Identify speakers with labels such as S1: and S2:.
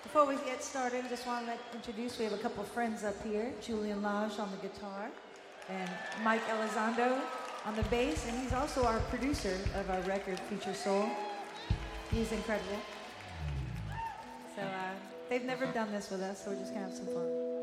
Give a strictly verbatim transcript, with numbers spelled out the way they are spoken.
S1: Before we get started, I just want to introduce, we have a couple friends up here. Julian Lage on the guitar and Mike Elizondo on the bass, and he's also our producer of our record, Future Soul. He's incredible. So uh, they've never done this with us, so we're just going to have some fun.